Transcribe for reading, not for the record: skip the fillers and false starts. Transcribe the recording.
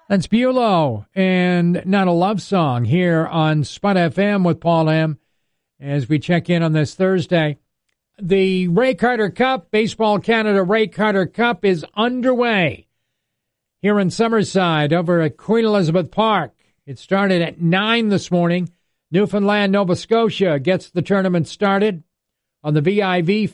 That's Bulow and Not a Love Song here on Spot FM with Paul M. As we check in on this Thursday. The Ray Carter Cup, Baseball Canada Ray Carter Cup is underway here in Summerside over at Queen Elizabeth Park. It started at 9 this morning. Newfoundland, Nova Scotia gets the tournament started on the VIV